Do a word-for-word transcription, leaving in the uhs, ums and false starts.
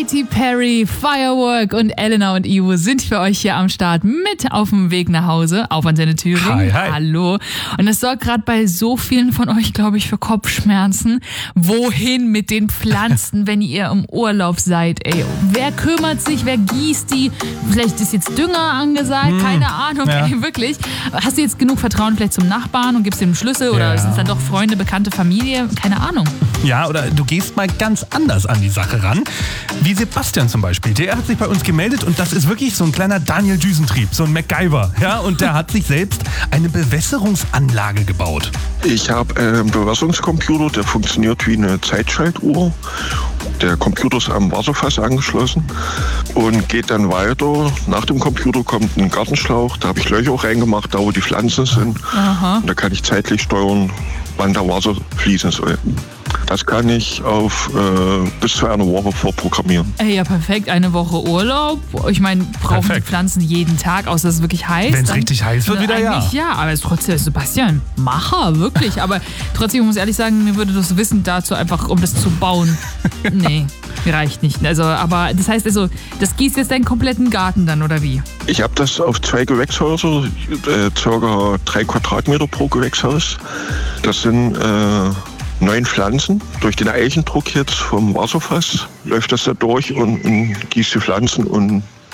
Katy Perry, Firework und Elena und Ivo sind für euch hier am Start mit auf dem Weg nach Hause auf Antenne Thüringen. Hi, hi. Hallo. Und es sorgt gerade bei so vielen von euch, glaube ich, für Kopfschmerzen. Wohin mit den Pflanzen, wenn ihr im Urlaub seid? Ey, wer kümmert sich? Wer gießt die? Vielleicht ist jetzt Dünger angesagt, hm, keine Ahnung. ja. Ey, wirklich. Hast du jetzt genug Vertrauen vielleicht zum Nachbarn und gibst ihm Schlüssel? Oder Ja. sind es dann doch Freunde, Bekannte, Familie? Keine Ahnung. Ja, oder du gehst mal ganz anders an die Sache ran. Wie Sebastian zum Beispiel. Der hat sich bei uns gemeldet und das ist wirklich so ein kleiner Daniel Düsentrieb, so ein MacGyver. Ja, und der hat sich selbst eine Bewässerungsanlage gebaut. Ich habe einen Bewässerungscomputer, der funktioniert wie eine Zeitschaltuhr. Der Computer ist am Wasserfass angeschlossen und geht dann weiter. Nach dem Computer kommt ein Gartenschlauch, da habe ich Löcher reingemacht, da wo die Pflanzen sind. Aha. Und da kann ich zeitlich steuern, wann da Wasser fließen soll. Das kann ich auf äh, bis zu einer Woche vorprogrammieren. Ey, ja, perfekt. Eine Woche Urlaub. Ich meine, brauchen Perfekt. die Pflanzen jeden Tag, außer es ist wirklich heiß. Wenn's Dann- richtig heiß wird, dann wieder ja. eigentlich ja. Aber es ist trotzdem, Sebastian, Macher, wirklich. Aber trotzdem, ich muss ehrlich sagen, mir würde das Wissen dazu einfach, um das zu bauen, nee, reicht nicht. Also, aber das heißt also, das gießt jetzt deinen kompletten Garten dann, oder wie? Ich habe das auf zwei Gewächshäuser, äh, circa drei Quadratmeter pro Gewächshaus. Das sind äh, neun Pflanzen. Durch den Eichendruck jetzt vom Wasserfass läuft das da durch und, und gießt die Pflanzen und